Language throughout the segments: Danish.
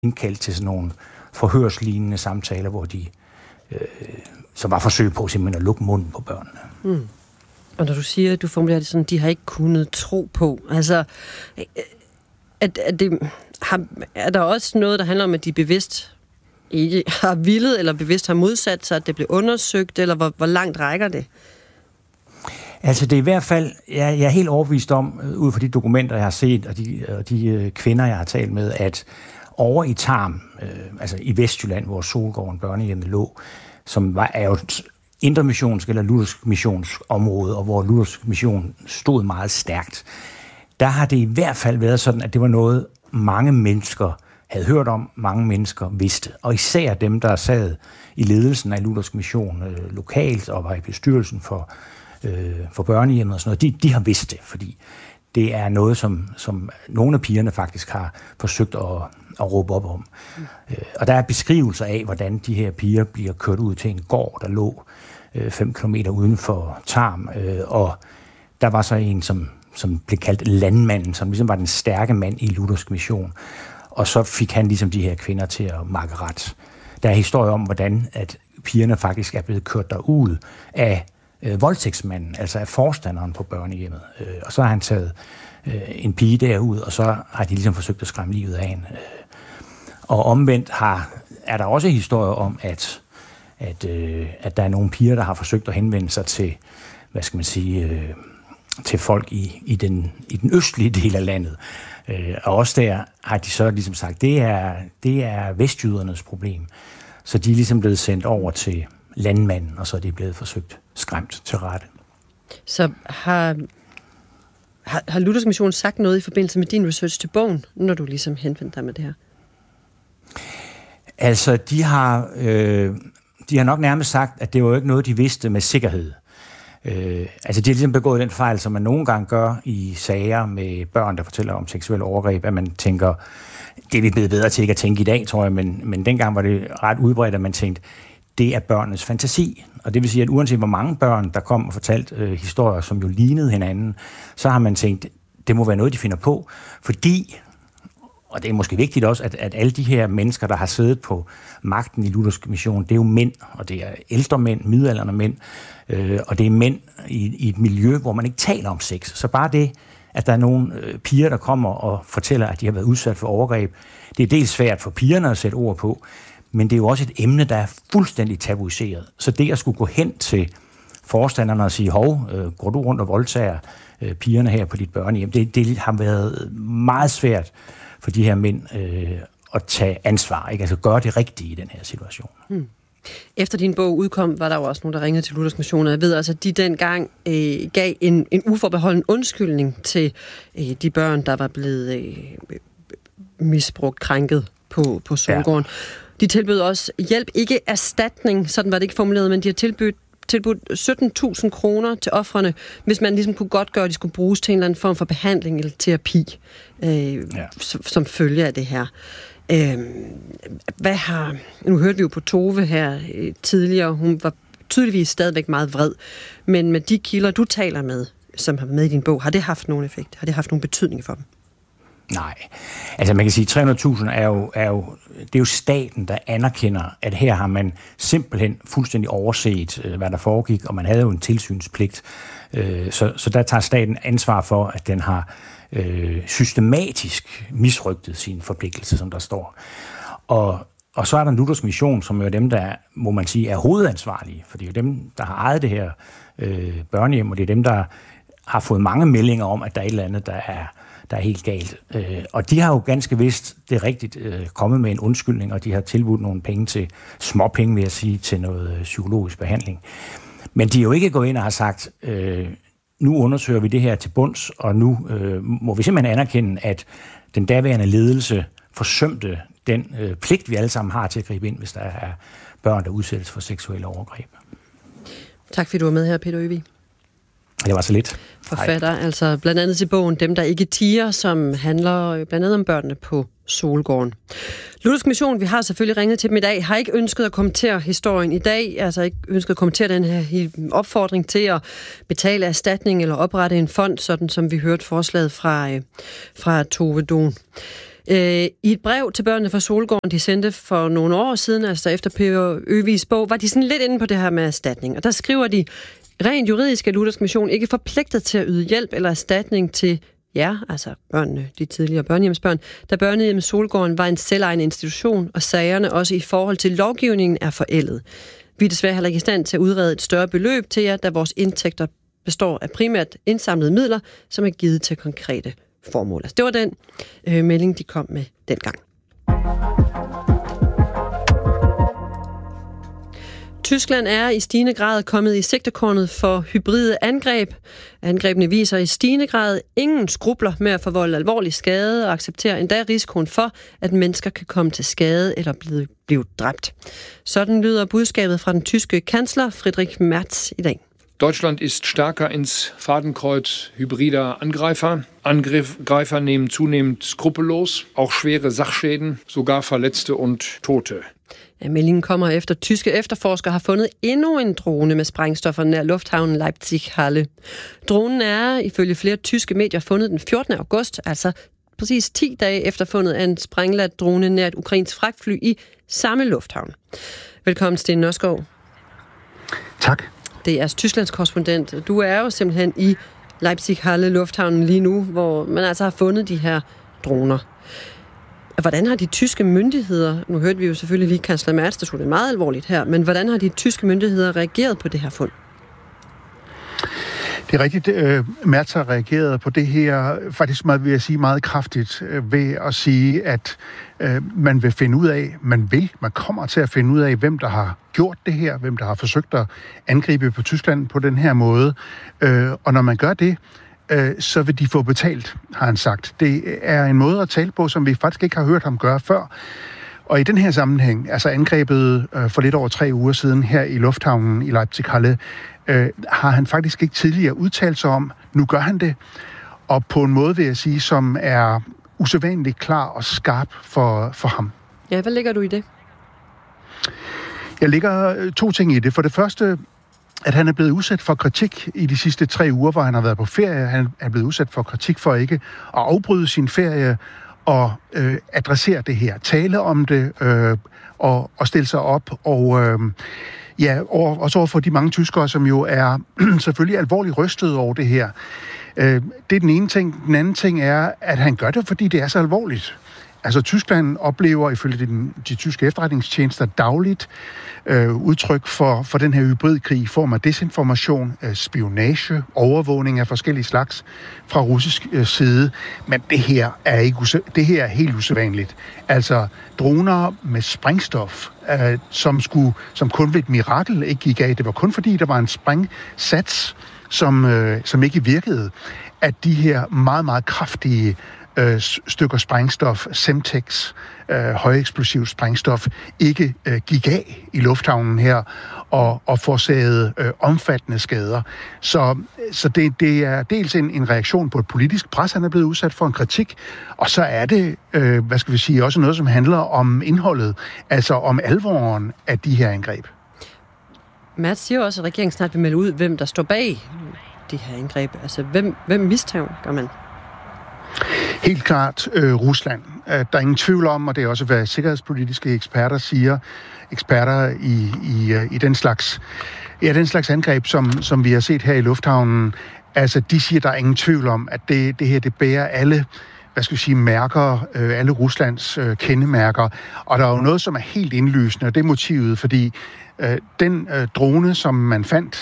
indkaldt til sådan nogle forhørslignende samtaler, hvor de så var forsøg på simpelthen at lukke munden på børnene. Mm. Og når du siger, at du formulerer det sådan, de har ikke kunnet tro på, altså er der også noget, der handler om, at de bevidst ikke har villet, eller bevidst har modsat sig, at det blev undersøgt, eller hvor langt rækker det? Altså det er i hvert fald, jeg er helt overbevist om, ud fra de dokumenter, jeg har set, og de kvinder, jeg har talt med, at over i Tarm, altså i Vestjylland, hvor Solgården børnehjemmet lå, som er jo et indremissionsk eller luthersk missionsområde, og hvor luthersk mission stod meget stærkt, der har det i hvert fald været sådan, at det var noget, mange mennesker havde hørt om, mange mennesker vidste. Og især dem, der sad i ledelsen af luthersk mission lokalt og var i bestyrelsen for børnehjemmet og sådan noget, de har vidst det, fordi det er noget, som nogle af pigerne faktisk har forsøgt at råbe op om. Og der er beskrivelser af, hvordan de her piger bliver kørt ud til en gård, der lå 5 kilometer uden for Tarm, og der var så en, som blev kaldt landmanden, som ligesom var den stærke mand i luthersk mission. Og så fik han ligesom de her kvinder til at makke ret. Der er historier om, hvordan at pigerne faktisk er blevet kørt derud af voldtægtsmanden, altså af forstanderen på børnehjemmet. Og så har han taget en pige derud, og så har de ligesom forsøgt at skræmme livet af hende. Og omvendt er der også historier om, at der er nogle piger, der har forsøgt at henvende sig til, hvad skal man sige, til folk i den østlige del af landet. Og også der har de så ligesom sagt, det er vestjydernes problem. Så de er ligesom blevet sendt over til landmanden, og så er de blevet forsøgt skræmt til rette. Så har Luthersk Mission sagt noget i forbindelse med din research til bogen, når du ligesom henvendte dig med det her? Altså, de har nok nærmest sagt, at det var jo ikke noget, de vidste med sikkerhed. Altså, de har ligesom begået den fejl, som man nogle gange gør i sager med børn, der fortæller om seksuelle overgreb, at man tænker, det er vi blevet bedre til ikke at tænke i dag, tror jeg, men dengang var det ret udbredt, at man tænkte, det er børnenes fantasi. Og det vil sige, at uanset hvor mange børn, der kom og fortalte historier, som jo lignede hinanden, så har man tænkt, det må være noget, de finder på, fordi, og det er måske vigtigt også, at alle de her mennesker, der har siddet på magten i luthersk mission, det er jo mænd, og det er ældre mænd, midaldrende mænd, og det er mænd i et miljø, hvor man ikke taler om sex. Så bare det, at der er nogle piger, der kommer og fortæller, at de har været udsat for overgreb, det er dels svært for pigerne at sætte ord på, men det er jo også et emne, der er fuldstændig tabuiseret. Så det at skulle gå hen til forstanderne og sige, hov, går du rundt og voldtager pigerne her på dit børnehjem, det har været meget svært for de her mænd at tage ansvar, ikke? Altså gøre det rigtige i den her situation. Efter din bog udkom, var der jo også nogen, der ringede til Luthersk Mission, og jeg ved altså, at de dengang gav en uforbeholden undskyldning til de børn, der var blevet misbrugt, krænket på Solgården. Ja. De tilbød også hjælp, ikke erstatning, sådan var det ikke formuleret, men de har tilbudt 17.000 kroner til ofrene, hvis man ligesom kunne godt gøre, at de skulle bruges til en eller anden form for behandling eller terapi, som følge af det her. Nu hørte vi jo på Tove her tidligere, hun var tydeligvis stadigvæk meget vred, men med de kilder, du taler med, som har været med i din bog, har det haft nogen effekt? Har det haft nogen betydning for dem? Nej. Altså man kan sige, 300.000 er jo staten, der anerkender, at her har man simpelthen fuldstændig overset, hvad der foregik, og man havde jo en tilsynspligt. Så der tager staten ansvar for, at den har systematisk misrygtet sin forpligtelse, som der står. Og så er der en Luthersk Mission, som er dem, der, må man sige, er hovedansvarlige, for det er jo dem, der har ejet det her børnehjem, og det er dem, der har fået mange meldinger om, at der er et eller andet, der er helt galt. Og de har jo ganske vist, det er rigtigt, kommet med en undskyldning, og de har tilbudt nogle penge til, småpenge vil jeg sige, til noget psykologisk behandling. Men de er jo ikke gået ind og har sagt, nu undersøger vi det her til bunds, og nu må vi simpelthen anerkende, at den daværende ledelse forsømte den pligt, vi alle sammen har til at gribe ind, hvis der er børn, der udsættes for seksuelle overgreb. Tak fordi du var med her, Peter Øvig. Det var så lidt. Forfatter, altså blandt andet til bogen Dem, der ikke tier, som handler blandt andet om børnene på Solgården. Luthersk Mission, vi har selvfølgelig ringet til dem i dag, har ikke ønsket at kommentere historien i dag, altså ikke ønsket at kommentere den her opfordring til at betale erstatning eller oprette en fond, sådan som vi hørte forslaget fra Tove Dohn. I et brev til børnene fra Solgården, de sendte for nogle år siden, altså efter Per Øvigs bog, var de sådan lidt inde på det her med erstatning. Og der skriver de, rent juridisk er Luthersk Mission ikke forpligtet til at yde hjælp eller erstatning til jer, altså børnene, de tidligere børnehjemsbørn, da børnehjemmet Solgården var en selvejende institution, og sagerne også i forhold til lovgivningen er forældet. Vi er desværre heller ikke i stand til at udrede et større beløb til jer, da vores indtægter består af primært indsamlede midler, som er givet til konkrete formål. Altså, det var den melding, de kom med dengang. Tyskland er i stigende grad kommet i sigtekornet for hybride angreb. Angrebene viser i stigende grad ingen skrubler med at forvolde alvorlig skade og accepterer endda risikoen for, at mennesker kan komme til skade eller blive dræbt. Sådan lyder budskabet fra den tyske kansler Friedrich Merz i dag. Deutschland ist stärker ins Fadenkreuz hybrider Angreifer. Angreifer nehmen zunehmend skrupellos, auch schwere Sachschäden, sogar Verletzte und Tote. Ja, meldingen kommer efter tyske efterforskere har fundet endnu en drone med sprængstoffer nær lufthavnen Leipzig-Halle. Dronen er ifølge flere tyske medier fundet den 14. august, altså præcis 10 dage efter fundet af en sprængladt drone nær et ukrainsk fragtfly i samme lufthavn. Velkommen, Sten Nørskov. Tak. Det er Tysklands korrespondent. Du er jo simpelthen i Leipzig-Halle lufthavnen lige nu, hvor man altså har fundet de her droner. Hvordan har de tyske myndigheder, nu hørte vi jo selvfølgelig lige kansler Merz, der tog det meget alvorligt her, men hvordan har de tyske myndigheder reageret på det her fund? Det er rigtigt. Merz har reageret på det her, faktisk vil jeg sige meget kraftigt, ved at sige, at man vil finde ud af, man kommer til at finde ud af, hvem der har gjort det her, hvem der har forsøgt at angribe på Tyskland på den her måde. Og når man gør det, så vil de få betalt, har han sagt. Det er en måde at tale på, som vi faktisk ikke har hørt ham gøre før. Og i den her sammenhæng, altså angrebet for lidt over 3 uger siden her i lufthavnen i Leipzig-Halle, har han faktisk ikke tidligere udtalt sig om. Nu gør han det, og på en måde vil jeg sige, som er usædvanligt klar og skarp for ham. Ja, hvad lægger du i det? Jeg lægger 2 ting i det. For det første, at han er blevet udsat for kritik i de sidste 3 uger, hvor han har været på ferie. Han er blevet udsat for kritik for ikke at afbryde sin ferie og adressere det her, tale om det og stille sig op og så for de mange tyskere, som jo er selvfølgelig alvorligt rystet over det her. Det er den ene ting. Den anden ting er, at han gør det, fordi det er så alvorligt. Altså Tyskland oplever ifølge de tyske efterretningstjenester dagligt udtryk for den her hybridkrig i form af desinformation, spionage, overvågning af forskellige slags fra russisk side. Men det her er helt usædvanligt. Altså droner med sprængstof, som kun ved et mirakel ikke gik af. Det var kun fordi, der var en sprængsats, som ikke virkede, at de her meget, meget kraftige stykker sprængstof, Semtex, højeksplosiv sprængstof, ikke gik af i lufthavnen her og forårsagede omfattende skader. Så det er dels en reaktion på et politisk pres, han er blevet udsat for en kritik, og så er det, også noget, som handler om indholdet, altså om alvoren af de her angreb. Merz siger også, at regeringen snart vil melde ud, hvem der står bag de her angreb. Altså, hvem mistænker man? Helt klart Rusland. Der er ingen tvivl om, og det er også, hvad sikkerhedspolitiske eksperter siger, eksperter i den slags angreb, som vi har set her i lufthavnen. Altså, de siger, der er ingen tvivl om, at det her, det bærer alle, mærker, alle Ruslands kendemærker. Og der er jo noget, som er helt indlysende, og det er motivet, fordi den drone, som man fandt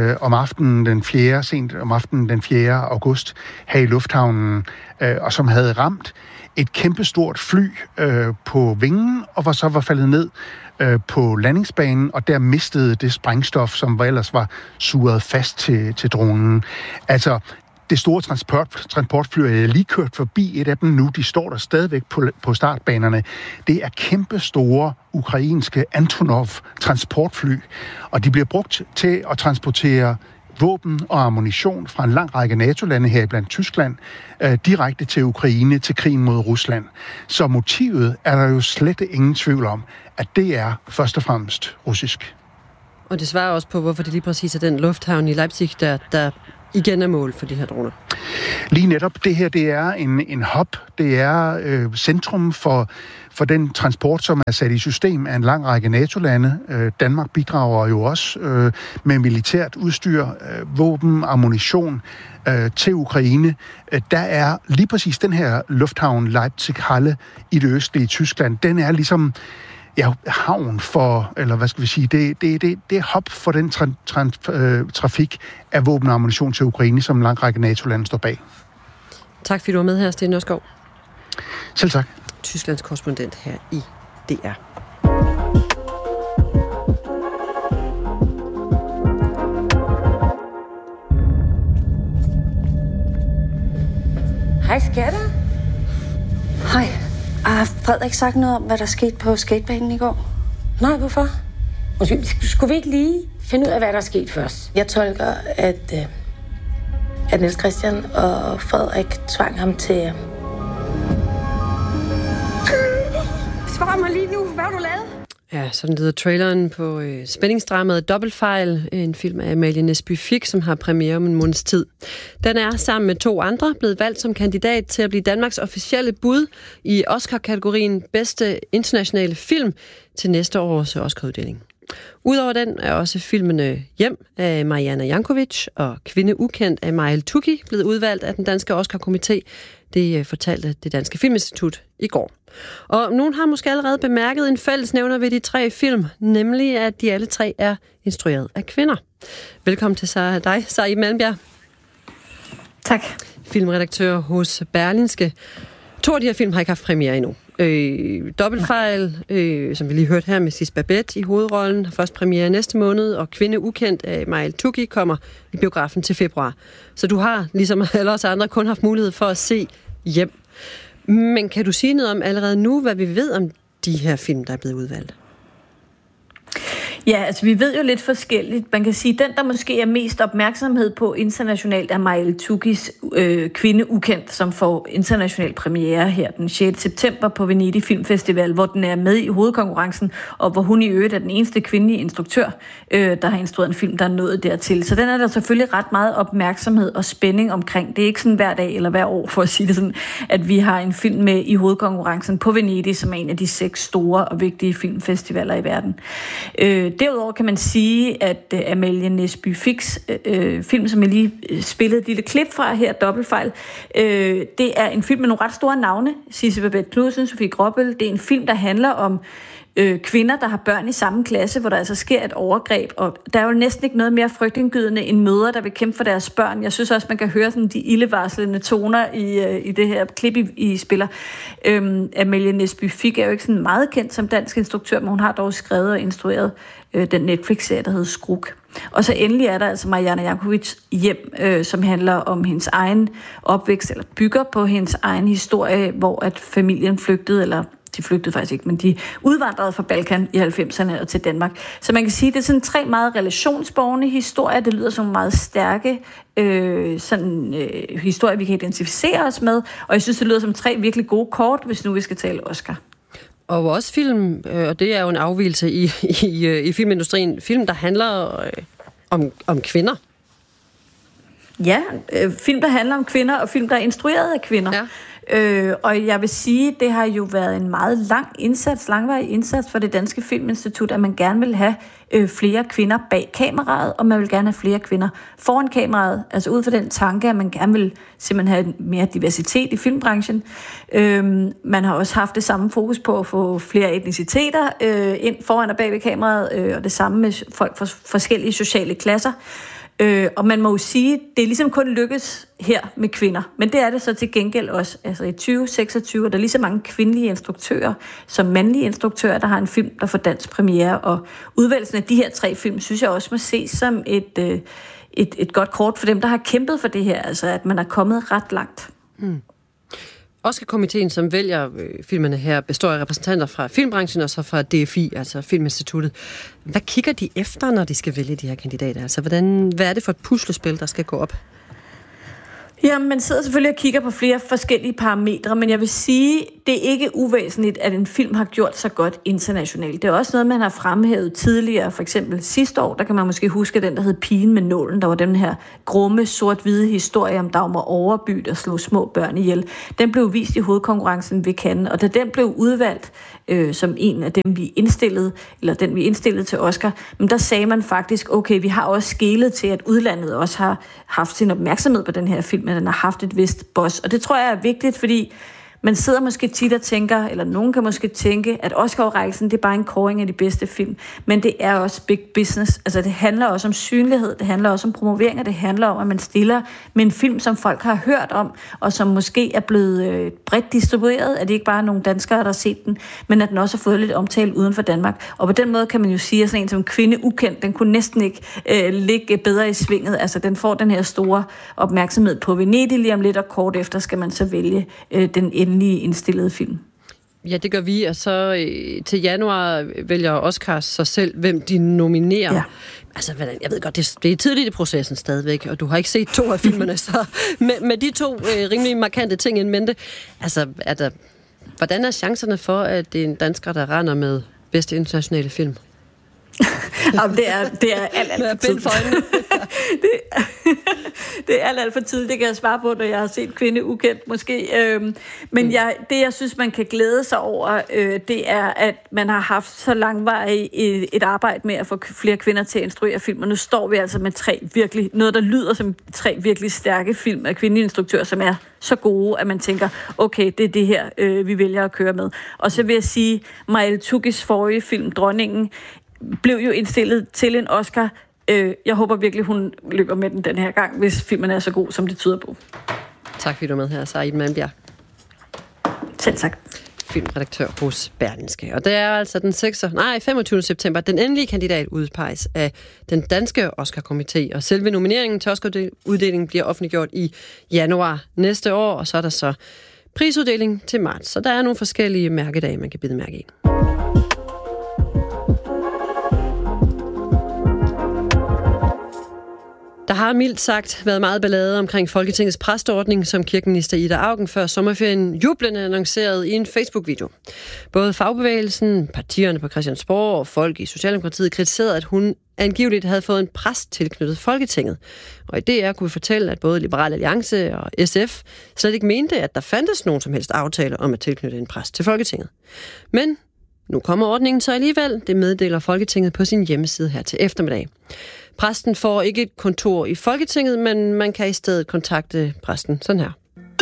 sent om aftenen den 4. august her i lufthavnen, og som havde ramt et kæmpestort fly på vingen, og så var faldet ned på landingsbanen, og der mistede det sprængstof, som ellers var suget fast til dronen. Altså, det store transportfly, jeg lige kørt forbi et af dem nu, de står der stadigvæk på startbanerne. Det er kæmpe store ukrainske Antonov-transportfly, og de bliver brugt til at transportere våben og ammunition fra en lang række NATO-lande her blandt Tyskland direkte til Ukraine, til krigen mod Rusland. Så motivet er der jo slet ingen tvivl om, at det er først og fremmest russisk. Og det svarer også på, hvorfor det lige præcis er den lufthavn i Leipzig, der igen er mål for de her droner. Lige netop det her, det er en hub, det er centrum for den transport, som er sat i system af en lang række NATO-lande. Danmark bidrager jo også med militært udstyr, våben, ammunition til Ukraine. Der er lige præcis den her lufthavn Leipzig-Halle i det østlige Tyskland. Den er ligesom havn for, eller hvad skal vi sige, det er hub for den trafik af våben og ammunition til Ukraine, som en lang række NATO-lande står bag. Tak fordi du var med her, Sten Nørskov. Selv tak. Tysklands korrespondent her i DR. Hej skatter. Hej. Har Frederik sagt noget om, hvad der skete på skatebanen i går? Nej, hvorfor? Skulle vi ikke lige finde ud af, hvad der er sket først? Jeg tolker, at Niels Christian og Frederik tvang ham til... Svar mig lige nu. Hvad har du lavet? Ja, sådan lyder traileren på spændingsdramaet Dobbeltfejl, en film af Amalie Næsby Fick, som har premiere om en måneds tid. Den er sammen med 2 andre blevet valgt som kandidat til at blive Danmarks officielle bud i Oscar-kategorien bedste internationale film til næste års Oscar-uddeling. Udover den er også filmene Hjem af Mariana Jankovic og Kvinde ukendt af Majel Tuki blevet udvalgt af den danske Oscar-komité. Det fortalte det Danske Filminstitut i går. Og nogen har måske allerede bemærket en fællesnævner ved de 3 film, nemlig at de alle 3 er instrueret af kvinder. Velkommen til dig, Sari Malmbjerg. Tak. Filmredaktør hos Berlingske. 2 af de her film har ikke haft premiere endnu. Dobbeltfejl, som vi lige hørte her med Sis Babette i hovedrollen, har først premiere næste måned, og Kvinde ukendt af Majel Tuki kommer i biografen til februar. Så du har, ligesom alle os andre, kun haft mulighed for at se Hjem. Men kan du sige noget om allerede nu, hvad vi ved om de her film, der er blevet udvalgt? Ja, altså vi ved jo lidt forskelligt. Man kan sige, at den, der måske er mest opmærksomhed på internationalt, er Majel Tukis Kvinde ukendt, som får international premiere her den 6. september på Venedig Filmfestival, hvor den er med i hovedkonkurrencen, og hvor hun i øvrigt er den eneste kvindelige instruktør, der har instrueret en film, der er nået dertil. Så den er der selvfølgelig ret meget opmærksomhed og spænding omkring. Det er ikke sådan hver dag eller hver år, for at sige det sådan, at vi har en film med i hovedkonkurrencen på Venedig, som er en af de 6 store og vigtige filmfestivaler i verden. Derudover kan man sige, at Amalie Næsby Ficks film, som jeg lige spillede et lille klip fra her, Dobbeltfejl, det er en film med nogle ret store navne. Sisse Babette Knudsen, Sofie Gråbøl. Det er en film, der handler om kvinder, der har børn i samme klasse, hvor der altså sker et overgreb, og der er jo næsten ikke noget mere frygtindgydende end mødre, der vil kæmpe for deres børn. Jeg synes også, man kan høre sådan de ildevarslende toner i det her klip, I spiller. Amalie Næsby Fick er jo ikke sådan meget kendt som dansk instruktør, men hun har dog skrevet og instrueret den Netflix-serie, der hedder Skruk. Og så endelig er der altså Mariana Jankovic Hjem, som handler om hendes egen opvækst, eller bygger på hendes egen historie, hvor at familien flygtede, eller de flygtede faktisk ikke, men de udvandrede fra Balkan i 90'erne og til Danmark. Så man kan sige, at det er sådan 3 meget relationsborgende historier. Det lyder som meget stærke historier, vi kan identificere os med. Og jeg synes, det lyder som 3 virkelig gode kort, hvis nu vi skal tale Oscar. Og også film, og det er jo en afvigelse i filmindustrien, film, der handler om kvinder. Ja, film, der handler om kvinder, og film, der er instrueret af kvinder. Ja. Og jeg vil sige, det har jo været en meget langvarig indsats for det Danske Filminstitut, at man gerne vil have flere kvinder bag kameraet, og man vil gerne have flere kvinder foran kameraet. Altså ud fra den tanke, at man gerne vil simpelthen have mere diversitet i filmbranchen. Man har også haft det samme fokus på at få flere etniciteter ind foran og bag ved kameraet, og det samme med folk fra forskellige sociale klasser. Og man må jo sige, det er ligesom kun lykkes her med kvinder, men det er det så til gengæld også. Altså i 2026 er der lige så mange kvindelige instruktører som mandlige instruktører, der har en film, der får dansk premiere, og udvælgelsen af de her 3 film, synes jeg også må ses som et godt kort for dem, der har kæmpet for det her, altså at man er kommet ret langt. Oscar-komiteen, som vælger filmene her, består af repræsentanter fra filmbranchen og så fra DFI, altså Filminstituttet. Hvad kigger de efter, når de skal vælge de her kandidater? Altså, hvad er det for et puslespil, der skal gå op? Ja, man sidder selvfølgelig og kigger på flere forskellige parametre, men jeg vil sige, det er ikke uvæsentligt, at en film har gjort sig godt internationalt. Det er også noget, man har fremhævet tidligere. For eksempel sidste år, der kan man måske huske den, der hed Pigen med nålen. Der var den her grumme, sort-hvide historie om Dagmar Overby, der slog små børn ihjel. Den blev vist i hovedkonkurrencen ved Cannes, og da den blev udvalgt som en af dem, vi indstillede til Oscar, men der sagde man faktisk, okay, vi har også skelet til, at udlandet også har haft sin opmærksomhed på den her film, men den har haft et vist boss. Og det tror jeg er vigtigt, fordi man sidder måske tit og tænker, eller nogen kan måske tænke, at Oscar-rækkelsen, det er bare en kåring af de bedste film. Men det er også big business. Altså det handler også om synlighed, det handler også om promovering, og det handler om, at man stiller med en film, som folk har hørt om, og som måske er blevet bredt distribueret, at det ikke bare er nogle danskere, der har set den, men at den også har fået lidt omtale uden for Danmark. Og på den måde kan man jo sige, at sådan en som Kvinde ukendt, den kunne næsten ikke ligge bedre i svinget. Altså den får den her store opmærksomhed på Venedig lige om lidt, og kort efter skal man så vælge den endelige indstillede film. Ja, det gør vi, og så til januar vælger Oscars sig selv, hvem de nominerer. Ja. Altså, jeg ved godt, det er tidligt i processen stadigvæk, og du har ikke set 2 af filmene, så med de 2 rimelig markante ting in mente. Altså, hvordan er chancerne for, at det er en dansker, der render med bedste internationale film? Jamen, det er alt for tidligt. Det er alt for tidligt, det kan jeg svare på, når jeg har set Kvinde ukendt måske. Men det, jeg synes, man kan glæde sig over, det er, at man har haft så langvarigt et arbejde med at få flere kvinder til at instruere film, og nu står vi altså med noget, der lyder som 3 virkelig stærke film af kvindelige instruktører, som er så gode, at man tænker, okay, det er det her, vi vælger at køre med. Og så vil jeg sige, Marielle Tukis forrige film, Dronningen, blev jo indstillet til en Oscar. Jeg håber virkelig, hun løber med den her gang, hvis filmen er så god, som det tyder på. Tak fordi du var med her, Said Manbjerg. Selv tak. Filmredaktør hos Berlingske. Og det er altså den 25. september, den endelige kandidat udpeges af den danske Oscar-komité, og selve nomineringen til Oscar-uddelingen bliver offentliggjort i januar næste år, og så er der så prisuddeling til marts. Så der er nogle forskellige mærkedage, man kan bide mærke i. Der har mildt sagt været meget ballade omkring Folketingets præsteordning, som kirkeminister Ida Auken før sommerferien jublende annoncerede i en Facebook-video. Både fagbevægelsen, partierne på Christiansborg og folk i Socialdemokratiet kritiserede, at hun angiveligt havde fået en præst tilknyttet Folketinget. Og i DR kunne vi fortælle, at både Liberal Alliance og SF slet ikke mente, at der fandtes nogen som helst aftale om at tilknytte en præst til Folketinget. Men nu kommer ordningen så alligevel. Det meddeler Folketinget på sin hjemmeside her til eftermiddag. Præsten får ikke et kontor i Folketinget, men man kan i stedet kontakte præsten sådan her.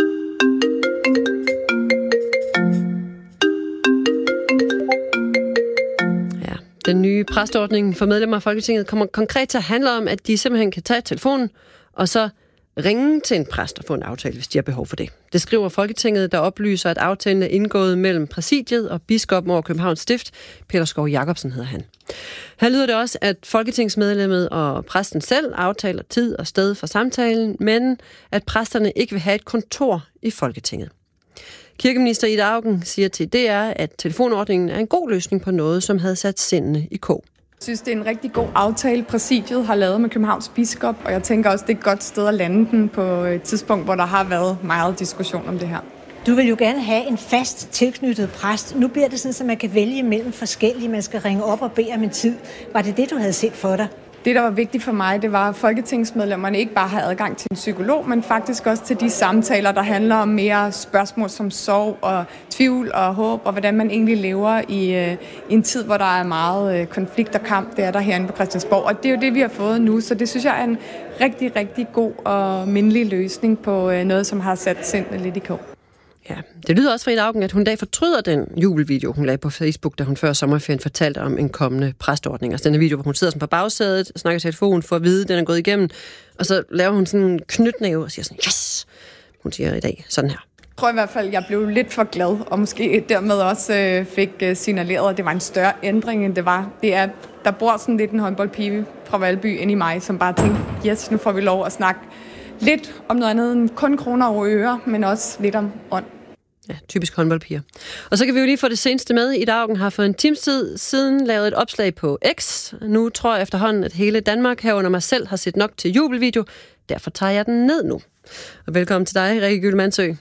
Ja, den nye præsteordning for medlemmer af Folketinget kommer konkret til at handle om, at de simpelthen kan tage telefonen og så ringe til en præst og få en aftale, hvis de har behov for det. Det skriver Folketinget, der oplyser, at aftalen er indgået mellem præsidiet og biskoppen over Københavns Stift. Peter Skov Jacobsen hedder han. Her lyder det også, at folketingsmedlemmet og præsten selv aftaler tid og sted for samtalen, men at præsterne ikke vil have et kontor i Folketinget. Kirkeminister Ida Auken siger til DR, at telefonordningen er en god løsning på noget, som havde sat sindene i kog. Jeg synes, det er en rigtig god aftale, præsidiet har lavet med Københavns biskop, og jeg tænker også, det er et godt sted at lande den på et tidspunkt, hvor der har været meget diskussion om det her. Du vil jo gerne have en fast tilknyttet præst. Nu bliver det sådan, at man kan vælge mellem forskellige. Man skal ringe op og bede om en tid. Var det det, du havde set for dig? Det, der var vigtigt for mig, det var, at folketingsmedlemmerne ikke bare har adgang til en psykolog, men faktisk også til de samtaler, der handler om mere spørgsmål som sorg og tvivl og håb, og hvordan man egentlig lever i en tid, hvor der er meget konflikt og kamp. Det er der herinde på Christiansborg, og det er jo det, vi har fået nu. Så det synes jeg er en rigtig, rigtig god og mindelig løsning på noget, som har sat sindene lidt i kog. Ja, det lyder også fra Ida Auken, at hun i dag fortryder den jubelvideo, hun lagde på Facebook, da hun før sommerferien fortalte om en kommende præsteordning. Altså denne video, hvor hun sidder sådan på bagsædet, snakker i telefonen for at vide, at den er gået igennem, og så laver hun sådan en knytnæve og siger sådan, yes! Hun siger i dag sådan her. Jeg tror i hvert fald, at jeg blev lidt for glad, og måske dermed også fik signaleret, at det var en større ændring, end det var. Der bor sådan lidt en håndboldpige fra Valby inde i mig, som bare tænkte, yes, nu får vi lov at snakke lidt om noget andet end kun kroner over øre, men også lidt om ånd. Ja, typisk håndboldpiger. Og så kan vi jo lige få det seneste med. Ida Auken har for en times tid siden lavet et opslag på X. Nu tror jeg efterhånden, at hele Danmark herunder mig selv har set nok til jubelvideo. derfor tager jeg den ned nu. Og velkommen til dig, Rikke Gyllemannsø.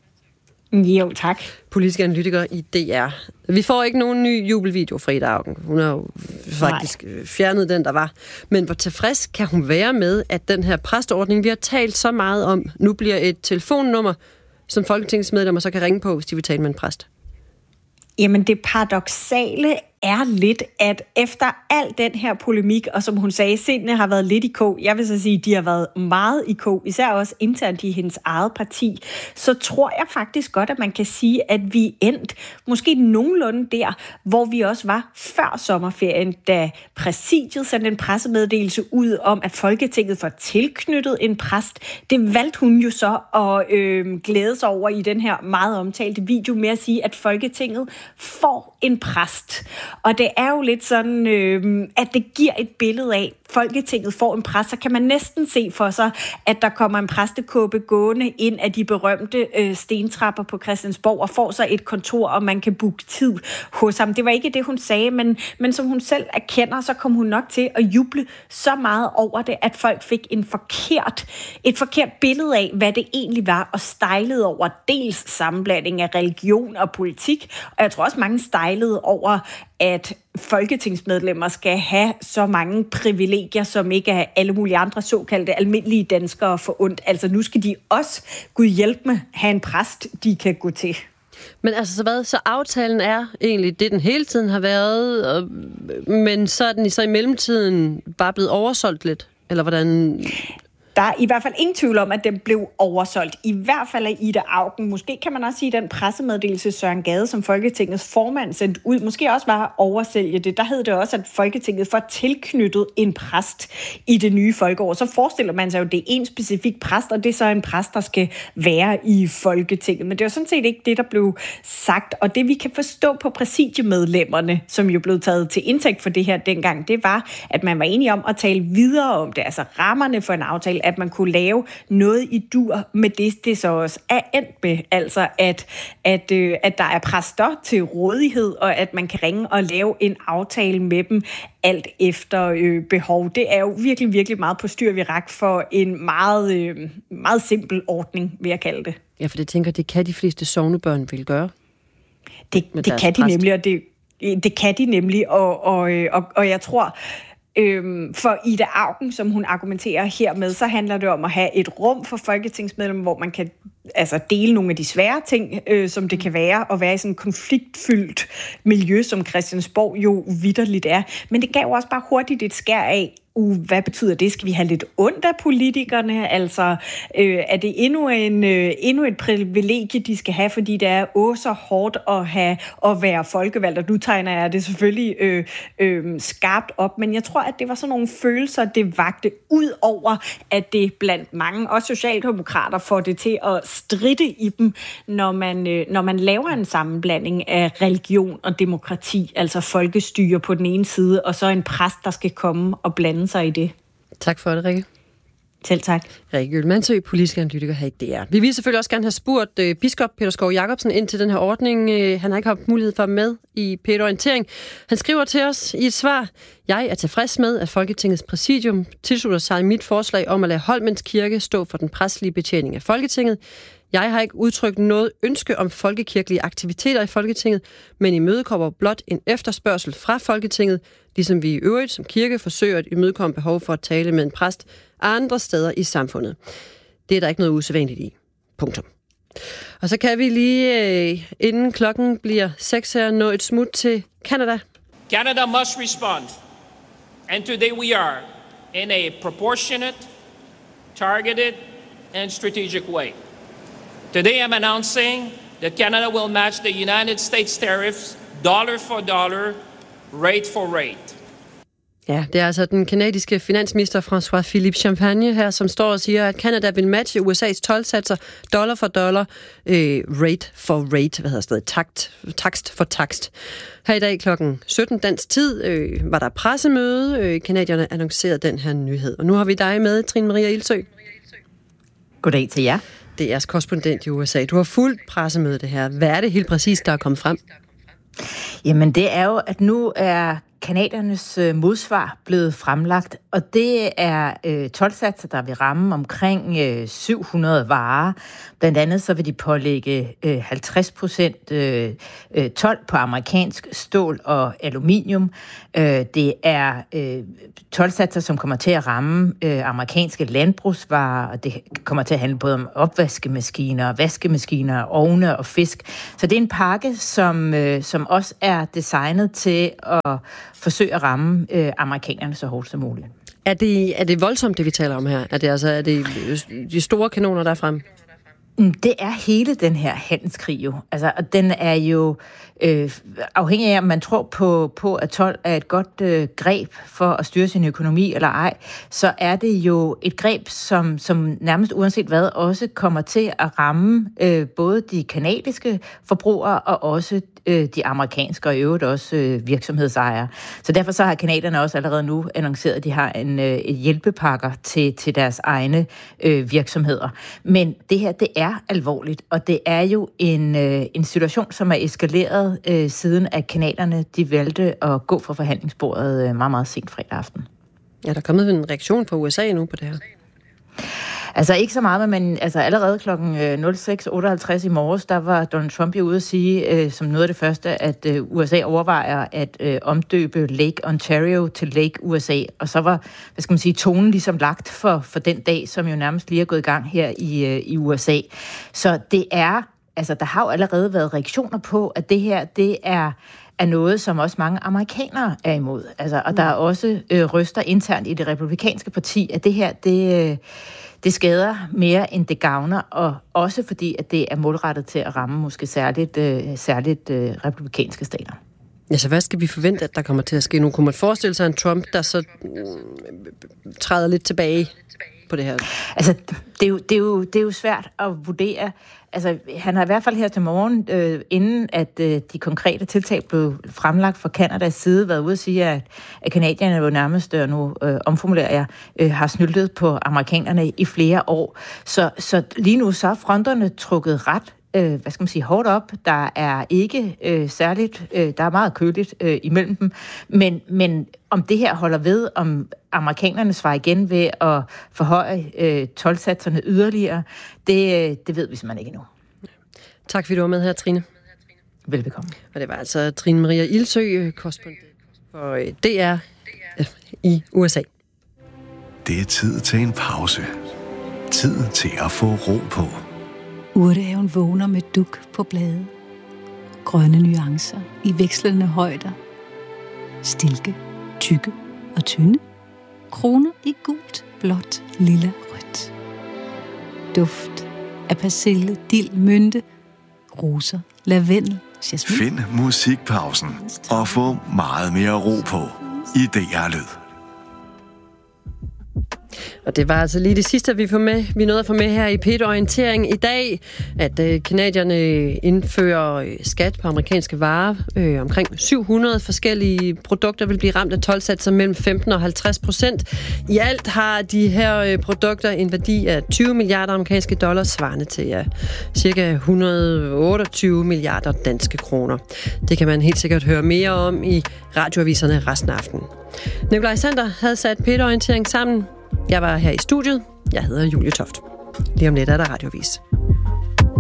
Jo, tak. Politisk analytiker i DR. Vi får ikke nogen ny jubelvideo fra Ida Auken. Hun har jo faktisk fjernet den, der var. Men hvor tilfreds kan hun være med, at den her præsteordning, vi har talt så meget om, nu bliver et telefonnummer, som folketingsmedlemmer så kan ringe på, hvis de vil tale med en præst? Jamen, det paradoksale er lidt, at efter al den her polemik, og som hun sagde, sindene har været lidt i kog, jeg vil så sige, de har været meget i kog, især også internt i hendes eget parti, så tror jeg faktisk godt, at man kan sige, at vi endte måske nogenlunde der, hvor vi også var før sommerferien, da præsidiet sendte en pressemeddelelse ud om, at Folketinget får tilknyttet en præst. Det valgte hun jo så at glæde sig over i den her meget omtalte video med at sige, at Folketinget får en præst. Og det er jo lidt sådan, at det giver et billede af, Folketinget får en præst, så kan man næsten se for sig, at der kommer en præstekåbe gående ind af de berømte stentrapper på Christiansborg og får så et kontor, og man kan booke tid hos ham. Det var ikke det, hun sagde, men som hun selv erkender, så kom hun nok til at juble så meget over det, at folk fik et forkert billede af, hvad det egentlig var, og stejlede over dels sammenblanding af religion og politik, og jeg tror også mange stejlede over, at folketingsmedlemmer skal have så mange privilegier, som ikke er alle mulige andre såkaldte almindelige danskere forundt. Altså nu skal de også, Gud hjælpe mig, have en præst, de kan gå til. Men altså så hvad? Så aftalen er egentlig det, den hele tiden har været, men så er den så i mellemtiden bare blevet oversolgt lidt? Eller hvordan? Der er i hvert fald ingen tvivl om, at den blev oversolgt. I hvert fald af Ida Auken. Måske kan man også sige, at den pressemeddelelse Søren Gade, som Folketingets formand sendte ud, måske også var at oversælge det. Der hed det også, at Folketinget får tilknyttet en præst i det nye folkeår. Så forestiller man sig jo, at det er en specifik præst, og det er så en præst, der skal være i Folketinget. Men det er jo sådan set ikke det, der blev sagt. Og det vi kan forstå på præsidiemedlemmerne, som jo blev taget til indtægt for det her dengang, det var, at man var enige om at tale videre om det. Altså rammerne for en aftale, at man kunne lave noget i dur med det så også er endt med. Altså, at der er præster til rådighed, og at man kan ringe og lave en aftale med dem alt efter behov. Det er jo virkelig, virkelig meget på styr vi rak for en meget, meget simpel ordning, vil jeg kalde det. Ja, for det tænker, det kan de fleste sognebørn vil gøre. Det kan de nemlig, og det kan de nemlig, og jeg tror, for Ida Auken, som hun argumenterer hermed, så handler det om at have et rum for folketingsmedlemmer, hvor man kan dele nogle af de svære ting, som det kan være, at være i sådan et konfliktfyldt miljø, som Christiansborg jo vitterligt er. Men det gav også bare hurtigt et skær af, hvad betyder det? Skal vi have lidt ondt af politikerne? Altså, er det endnu et privilegie, de skal have, fordi det er så hårdt at være folkevalgt, og nu tegner jeg det selvfølgelig skarpt op, men jeg tror, at det var sådan nogle følelser, det vagte ud over, at det blandt mange, også socialdemokrater, får det til at stritte i dem, når man laver en sammenblanding af religion og demokrati, altså folkestyre på den ene side, og så en præst, der skal komme og blande sig i det. Tak for det, Rikke. Selv tak. Rikke Gyllemannsø, politisk analytiker her i DR. Vi vil selvfølgelig også gerne have spurgt biskop Peter Skov Jacobsen ind til den her ordning. Han har ikke haft mulighed for med i P1 Orientering. Han skriver til os i et svar: Jeg er tilfreds med, at Folketingets præsidium tilslutter sig mit forslag om at lade Holmens Kirke stå for den præstelige betjening af Folketinget. Jeg har ikke udtrykt noget ønske om folkekirkelige aktiviteter i Folketinget, men imødekommer blot en efterspørgsel fra Folketinget, ligesom vi i øvrigt som kirke forsøger at imødekomme behov for at tale med en præst andre steder i samfundet. Det er der ikke noget usædvanligt i. Punktum. Og så kan vi lige, inden klokken bliver 6 her, nå et smut til Canada. Canada must respond. And today we are in a proportionate, targeted and strategic way. Today I'm announcing that Canada will match the United States tariffs dollar for dollar, rate for rate. Ja, det er altså den kanadiske finansminister François-Philippe Champagne her, som står og siger, at Canada vil matche USA's toldsatser dollar for dollar, rate for rate, takst for takst. Her i dag klokken 17 dansk tid var der pressemøde. Canadierne annoncerede den her nyhed. Og nu har vi dig med, Trine Maria Ildsø. Goddag til jer. Det er jeres korrespondent i USA. Du har fulgt pressemødet det her. Hvad er det helt præcis, der er kommet frem? Jamen det er jo, at nu er kanadiernes modsvar blevet fremlagt, og det er toldsatser, der vil ramme omkring 700 varer. Blandt andet så vil de pålægge 50% told på amerikansk stål og aluminium. Det er toldsatser, som kommer til at ramme amerikanske landbrugsvarer, og det kommer til at handle både om opvaskemaskiner, vaskemaskiner, ovne og fisk. Så det er en pakke, som også er designet til at forsøge at ramme amerikanerne så hårdt som muligt. Er det voldsomt, det vi taler om her? Er det de store kanoner, der er fremme? Det er hele den her handelskrig jo. Altså, og den er jo afhængig af, om man tror på, at told er et godt greb for at styre sin økonomi eller ej, så er det jo et greb, som nærmest uanset hvad også kommer til at ramme både de kanadiske forbrugere og også de amerikanske og i øvrigt også virksomhedsejere. Så derfor så har kanadierne også allerede nu annonceret, at de har et hjælpepakker til deres egne virksomheder. Men det her, det er alvorligt, og det er jo en situation, som er eskaleret siden at kanadierne de valgte at gå fra forhandlingsbordet meget, meget sent fredag aften. Ja, der er kommet en reaktion fra USA nu på det her. Altså ikke så meget, men altså allerede kl. 06.58 i morges, der var Donald Trump jo ude at sige, som noget af det første, at USA overvejer at omdøbe Lake Ontario til Lake USA. Og så var, tonen ligesom lagt for den dag, som jo nærmest lige er gået i gang her i USA. Så det er, altså der har jo allerede været reaktioner på, at det her, det er noget, som også mange amerikanere er imod. Altså, og der er også røster internt i det republikanske parti, at det her, det skader mere, end det gavner, og også fordi, at det er målrettet til at ramme måske særligt republikanske stater. Ja, så hvad skal vi forvente, at der kommer til at ske nu? Kunne man forestille sig en Trump, der så træder lidt tilbage på det her? Altså, det er jo svært at vurdere. Altså, han har i hvert fald her til morgen, inden at de konkrete tiltag blev fremlagt fra Kanadas side, været ude at sige, at kanadierne jo nærmest, og nu omformulerer jeg, har snyltet på amerikanerne i flere år. Så lige nu så er fronterne trukket ret hårdt op. Der er ikke særligt, der er meget køligt imellem dem, men om det her holder ved, om amerikanerne svarer igen ved at forhøje toldsatserne yderligere, det ved vi simpelthen ikke endnu. Tak fordi du var med her, Trine. Velbekomme. Og det var altså Trine Maria Ildsø, korrespondent for DR i USA. Det er tid til en pause. Tid til at få ro på. Urtehaven vågner med duk på blade. Grønne nuancer i vekslende højder. Stilke, tykke og tynde. Kroner i gult, blåt, lilla, rødt. Duft af persille, dild, mynte, roser, lavendel, jasmin. Find musikpausen og få meget mere ro på i DR Lyd. Og det var altså lige det sidste, vi nåede at få med her i P1-orientering i dag, at kanadierne indfører skat på amerikanske varer. Omkring 700 forskellige produkter vil blive ramt af toldsatser mellem 15% og 50%. I alt har de her produkter en værdi af 20 milliarder amerikanske dollars, svarende til cirka 128 milliarder danske kroner. Det kan man helt sikkert høre mere om i radioaviserne resten af aftenen. Nikolaj Sander havde sat P1-orientering sammen. Jeg var her i studiet. Jeg hedder Julie Toft. Lige om lidt er der radioavis.